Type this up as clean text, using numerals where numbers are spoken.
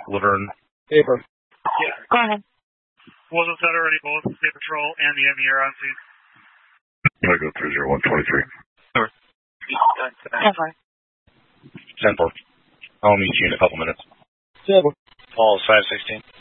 Laverne. Paper. Yeah. Go ahead. Wasn't that already both State Patrol and the ME are on scene? I go 30123. Go for it. 10-4. I'll meet you in a couple minutes. 7. Paul 516.